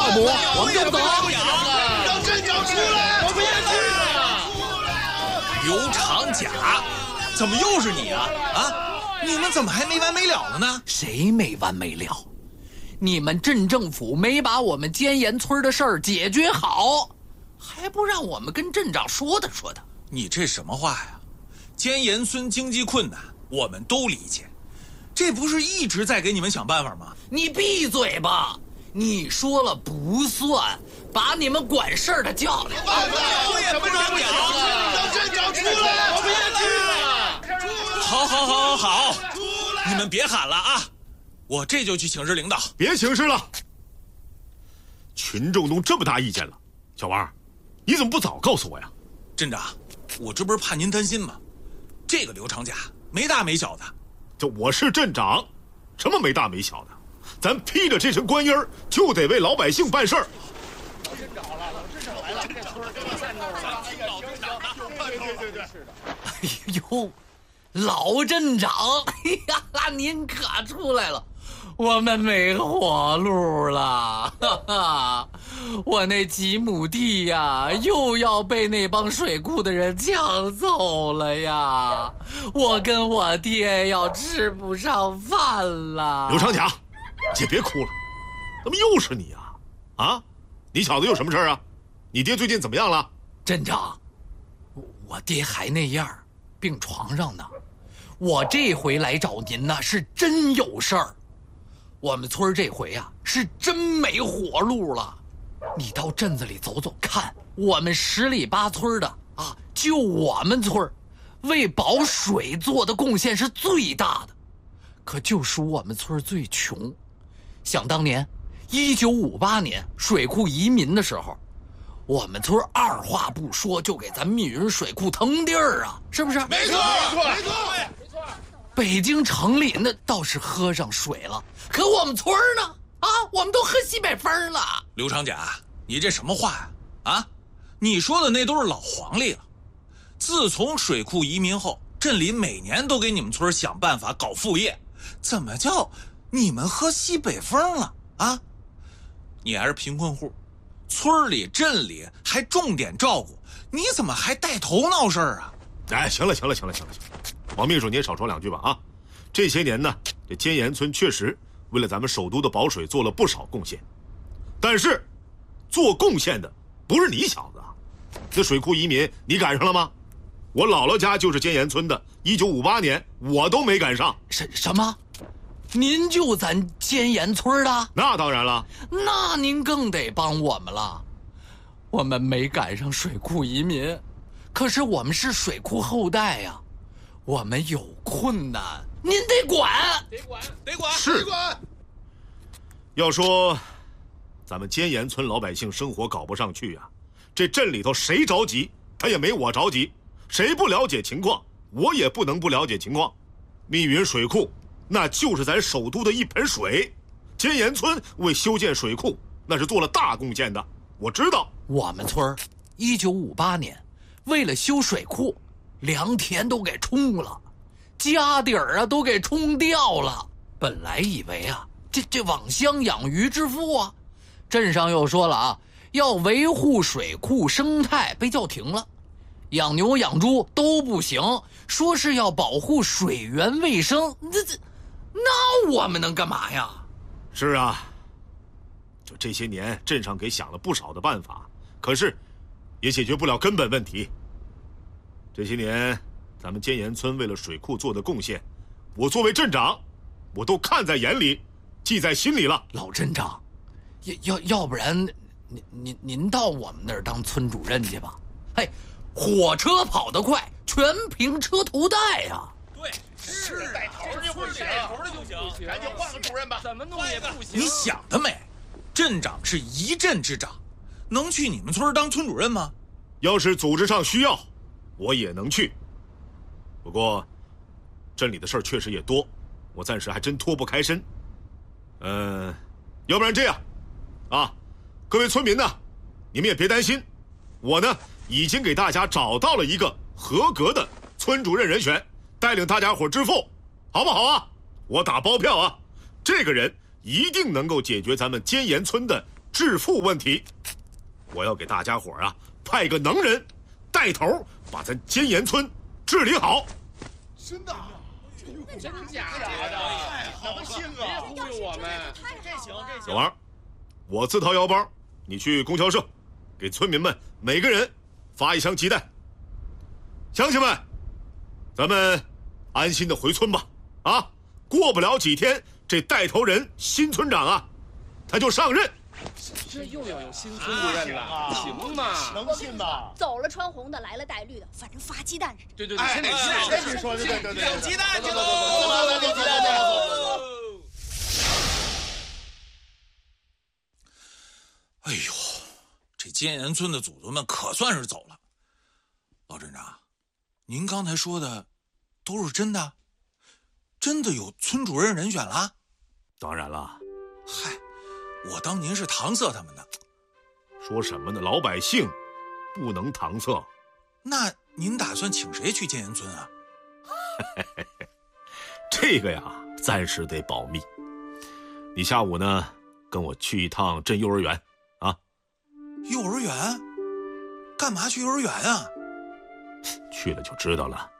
不，我们就不走。 让镇长出来！ 我不要去！ 刘长甲，怎么又是你啊？啊，你们怎么还没完没了了呢？ 谁没完没了？你们镇政府没把我们尖岩村的事儿解决好，还不让我们跟镇长说的。 你这什么话呀？尖岩村经济困难，我们都理解，这不是一直在给你们想办法吗？ 你闭嘴吧！你说了不算，把你们管事儿的叫来。 我也不让你让镇长出来！ 我不要去！ 好，你们别喊了啊！我这就去请示领导。 别请示了，群众都这么大意见了，小王，你怎么不早告诉我呀？ 镇长，我这不是怕您担心吗？这个刘长甲没大没小的。 这我是镇长，什么没大没小的？咱披着这身官衣儿，就得为老百姓办事儿。 老镇长来了，这村儿这县城老镇长对，是的。 哎呦，老镇长，哎呀，您可出来了，我们没活路了，哈哈！我那几亩地呀，又要被那帮水库的人抢走了呀！我跟我爹要吃不上饭了。 刘长甲，姐别哭了，怎么又是你啊？啊，你小子有什么事啊？你爹最近怎么样了？ 镇长，我爹还那样，病床上呢。我这回来找您呢，是真有事儿。我们村这回啊，是真没活路了。你到镇子里走走看，我们10里8村的啊，就我们村为保水做的贡献是最大的，可就属我们村最穷。想当年1958年水库移民的时候，我们村二话不说就给咱密云水库腾地儿啊，是不是？ 没错。 北京城里那倒是喝上水了，可我们村呢？啊，我们都喝西北风了。 刘长甲，你这什么话呀？啊，你说的那都是老黄历了。自从水库移民后，镇里每年都给你们村想办法搞副业，怎么叫你们喝西北风了啊？你还是贫困户，村里镇里还重点照顾，你怎么还带头闹事儿啊？ 哎，行了，王秘书你也少说两句吧啊！这些年呢，这尖岩村确实为了咱们首都的保水做了不少贡献，但是做贡献的不是你小子啊！那水库移民你赶上了吗？我姥姥家就是尖岩村的，1958年我都没赶上。 什么？您就咱尖岩村的？ 那当然了， 那您更得帮我们了。我们没赶上水库移民，可是我们是水库后代呀，我们有困难，您得管， 得管。 是。要说咱们尖岩村老百姓生活搞不上去啊，这镇里头谁着急，他也没我着急。谁不了解情况，我也不能不了解情况。密云水库那就是咱首都的一盆水，尖岩村为修建水库那是做了大贡献的，我知道。 我们村1958年为了修水库，良田都给冲了，家底儿啊都给冲掉了。本来以为啊，这网箱养鱼致富啊，镇上又说了啊，要维护水库生态，被叫停了。养牛养猪都不行，说是要保护水源卫生，那我们能干嘛呀？ 是啊，就这些年镇上给想了不少的办法，可是也解决不了根本问题。这些年咱们尖岩村为了水库做的贡献，我作为镇长我都看在眼里，记在心里了。 老镇长，要不然您到我们那儿当村主任去吧。嘿，火车跑得快，全凭车头带呀。 对， 是带头的就不行， 赶紧换个主任吧。 怎么弄也不行。 你想得美，镇长是一镇之长，能去你们村当村主任吗？ 要是组织上需要，我也能去。不过镇里的事儿确实也多，我暂时还真脱不开身。要不然这样啊，各位村民呢，你们也别担心，我呢已经给大家找到了一个合格的村主任人选，带领大家伙致富，好不好啊？我打包票啊，这个人一定能够解决咱们尖岩村的致富问题。我要给大家伙啊派个能人，带头把咱尖岩村治理好。 真的？真假的？怎么信啊？别忽悠我们！ 这行。 小王，我自掏腰包，你去供销社，给村民们每个人发1箱鸡蛋。乡亲们，咱们安心的回村吧。啊，过不了几天，这带头人新村长啊，他就上任。 这又要有新村主任了，行吗？能信吗？ 走了穿红的，来了带绿的，反正发鸡蛋似的。 对，先得鸡蛋。你说的对。 有鸡蛋去喽！ 走，鸡蛋走。 哎呦，这尖岩村的祖宗们可算是走了。老镇长，您刚才说的都是真的？真的有村主任人选了？ 当然了。 嗨，我当您是搪塞他们呢。 说什么呢？老百姓不能搪塞。 那您打算请谁去尖岩村啊？ 这个呀，暂时得保密。你下午呢，跟我去一趟镇幼儿园啊。 幼儿园？干嘛去幼儿园啊？ 去了就知道了。